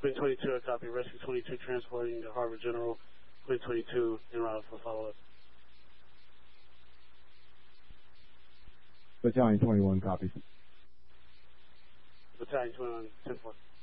Twin 22, I copy. Rescue 22 transporting to Harbor General. Twin 22 en route for follow-up. Battalion 21, copy. Battalion 21, 10-4.